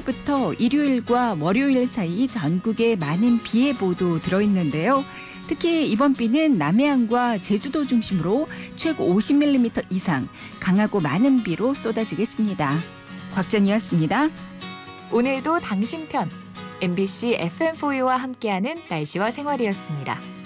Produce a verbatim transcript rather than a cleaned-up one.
오늘부터 일요일과 월요일 사이 전국에 많은 비 예보도 들어있는데요. 특히 이번 비는 남해안과 제주도 중심으로 최고 오십 밀리미터 이상 강하고 많은 비로 쏟아지겠습니다. 곽정희였습니다. 오늘도 당신 편 엠비씨 에프엠 포유와 함께하는 날씨와 생활이었습니다.